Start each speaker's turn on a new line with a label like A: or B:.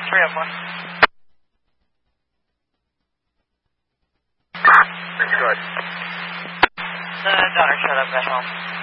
A: 304.
B: Good.
A: The daughter showed up at home.